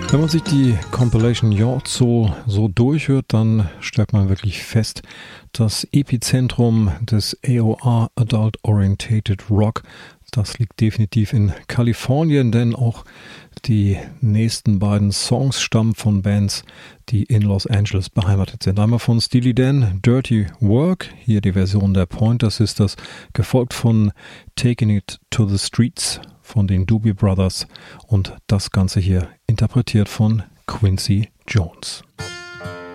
Wenn man sich die Compilation Yacht so durchhört, dann stellt man wirklich fest, das Epizentrum des AOR Adult Orientated Rock, das liegt definitiv in Kalifornien, denn auch die nächsten beiden Songs stammen von Bands, die in Los Angeles beheimatet sind. Einmal von Steely Dan, Dirty Work, hier die Version der Pointer Sisters, gefolgt von Taking It to the Streets von den Doobie Brothers und das Ganze hier interpretiert von Quincy Jones.